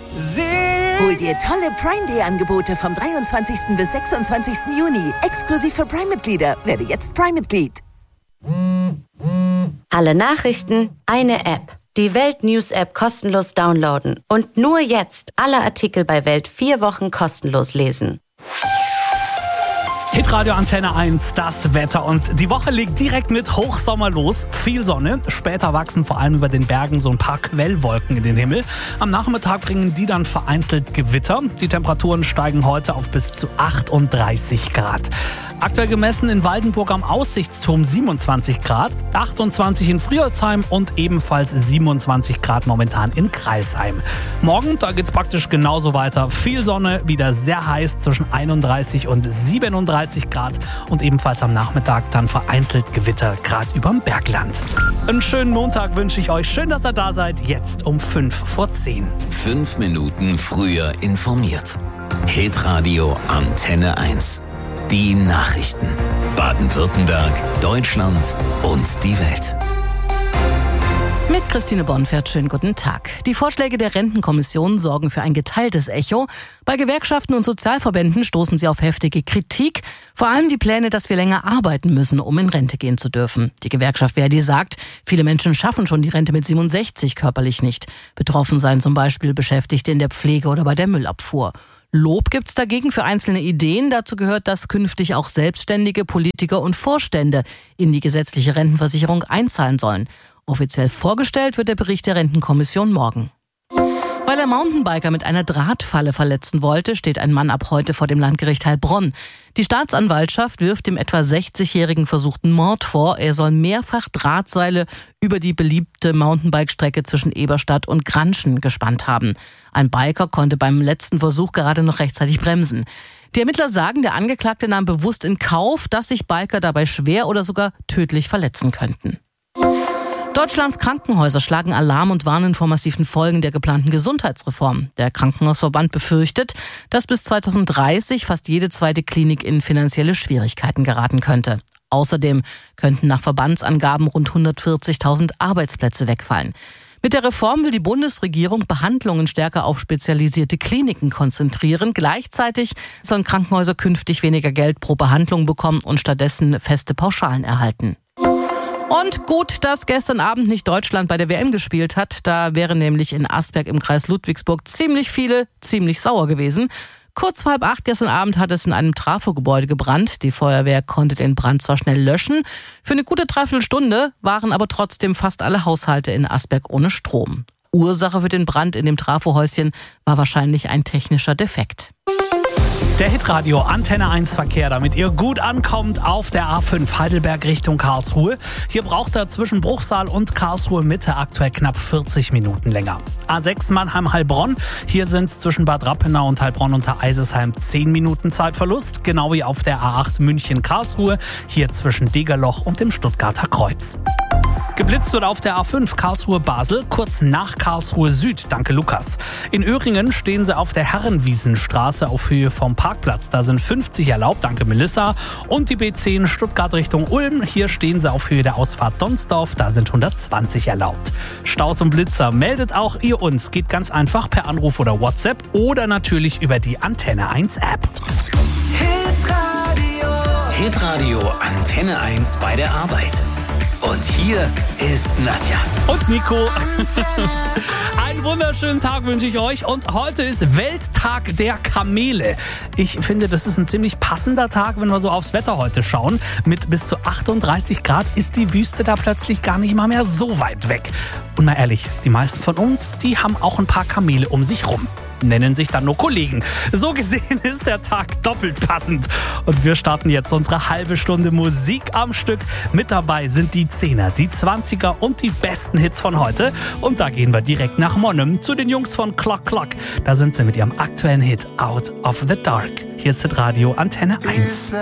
Hol dir tolle Prime Day Angebote vom 23. bis 26. Juni. Exklusiv für Prime-Mitglieder. Werde jetzt Prime-Mitglied. Alle Nachrichten, eine App. Die Welt News App kostenlos downloaden. Und nur jetzt alle Artikel bei Welt 4 Wochen kostenlos lesen. Hitradio Antenne 1, das Wetter. Und die Woche legt direkt mit Hochsommer los. Viel Sonne. Später wachsen vor allem über den Bergen so ein paar Quellwolken in den Himmel. Am Nachmittag bringen die dann vereinzelt Gewitter. Die Temperaturen steigen heute auf bis zu 38 Grad. Aktuell gemessen in Waldenburg am Aussichtsturm 27 Grad, 28 in Friolzheim und ebenfalls 27 Grad momentan in Crailsheim. Morgen, da geht's praktisch genauso weiter. Viel Sonne, wieder sehr heiß zwischen 31 und 37 Grad und ebenfalls am Nachmittag dann vereinzelt Gewitter, gerade überm Bergland. Einen schönen Montag wünsche ich euch. Schön, dass ihr da seid. Jetzt um 5:10. 5 Minuten früher informiert. Hitradio Antenne 1. Die Nachrichten. Baden-Württemberg, Deutschland und die Welt. Mit Christine Bonfert, schönen guten Tag. Die Vorschläge der Rentenkommission sorgen für ein geteiltes Echo. Bei Gewerkschaften und Sozialverbänden stoßen sie auf heftige Kritik. Vor allem die Pläne, dass wir länger arbeiten müssen, um in Rente gehen zu dürfen. Die Gewerkschaft Verdi sagt, viele Menschen schaffen schon die Rente mit 67 körperlich nicht. Betroffen seien zum Beispiel Beschäftigte in der Pflege oder bei der Müllabfuhr. Lob gibt's dagegen für einzelne Ideen. Dazu gehört, dass künftig auch Selbstständige, Politiker und Vorstände in die gesetzliche Rentenversicherung einzahlen sollen. Offiziell vorgestellt wird der Bericht der Rentenkommission morgen. Weil er Mountainbiker mit einer Drahtfalle verletzen wollte, steht ein Mann ab heute vor dem Landgericht Heilbronn. Die Staatsanwaltschaft wirft dem etwa 60-jährigen versuchten Mord vor. Er soll mehrfach Drahtseile über die beliebte Mountainbike-Strecke zwischen Eberstadt und Granschen gespannt haben. Ein Biker konnte beim letzten Versuch gerade noch rechtzeitig bremsen. Die Ermittler sagen, der Angeklagte nahm bewusst in Kauf, dass sich Biker dabei schwer oder sogar tödlich verletzen könnten. Deutschlands Krankenhäuser schlagen Alarm und warnen vor massiven Folgen der geplanten Gesundheitsreform. Der Krankenhausverband befürchtet, dass bis 2030 fast jede zweite Klinik in finanzielle Schwierigkeiten geraten könnte. Außerdem könnten nach Verbandsangaben rund 140.000 Arbeitsplätze wegfallen. Mit der Reform will die Bundesregierung Behandlungen stärker auf spezialisierte Kliniken konzentrieren. Gleichzeitig sollen Krankenhäuser künftig weniger Geld pro Behandlung bekommen und stattdessen feste Pauschalen erhalten. Und gut, dass gestern Abend nicht Deutschland bei der WM gespielt hat. Da wären nämlich in Asberg im Kreis Ludwigsburg ziemlich sauer gewesen. Kurz vor 7:30 gestern Abend hat es in einem Trafogebäude gebrannt. Die Feuerwehr konnte den Brand zwar schnell löschen. Für eine gute Dreiviertelstunde waren aber trotzdem fast alle Haushalte in Asberg ohne Strom. Ursache für den Brand in dem Trafohäuschen war wahrscheinlich ein technischer Defekt. Der Hitradio Antenne 1 Verkehr, damit ihr gut ankommt auf der A5 Heidelberg Richtung Karlsruhe. Hier braucht er zwischen Bruchsal und Karlsruhe Mitte aktuell knapp 40 Minuten länger. A6 Mannheim-Heilbronn. Hier sind es zwischen Bad Rappenau und Heilbronn unter Eisesheim 10 Minuten Zeitverlust. Genau wie auf der A8 München-Karlsruhe. Hier zwischen Degerloch und dem Stuttgarter Kreuz. Geblitzt wird auf der A5 Karlsruhe-Basel, kurz nach Karlsruhe Süd. Danke, Lukas. In Öhringen stehen sie auf der Herrenwiesenstraße auf Höhe vom Parkplatz. Da sind 50 erlaubt. Danke, Melissa. Und die B10 Stuttgart Richtung Ulm. Hier stehen sie auf Höhe der Ausfahrt Donsdorf. Da sind 120 erlaubt. Staus und Blitzer meldet auch ihr uns. Geht ganz einfach per Anruf oder WhatsApp oder natürlich über die Antenne 1 App. Hitradio Antenne 1 bei der Arbeit. Und hier ist Nadja. Und Nico. Einen wunderschönen Tag wünsche ich euch. Und heute ist Welttag der Kamele. Ich finde, das ist ein ziemlich passender Tag, wenn wir so aufs Wetter heute schauen. Mit bis zu 38 Grad ist die Wüste da plötzlich gar nicht mal mehr so weit weg. Und mal ehrlich, die meisten von uns, die haben auch ein paar Kamele um sich rum. Nennen sich dann nur Kollegen. So gesehen ist der Tag doppelt passend. Und wir starten jetzt unsere halbe Stunde Musik am Stück. Mit dabei sind die 10er, die 20er und die besten Hits von heute. Und da gehen wir direkt nach Monnem zu den Jungs von Clock Clock. Da sind sie mit ihrem aktuellen Hit Out of the Dark. Hier ist Hitradio Antenne 1.